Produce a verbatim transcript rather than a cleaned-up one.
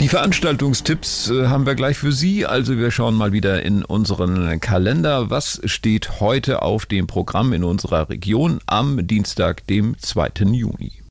Die Veranstaltungstipps äh, haben wir gleich für Sie. Also wir schauen mal wieder in unseren Kalender. Was steht heute auf dem Programm in unserer Region am Dienstag, dem zweiten Juni?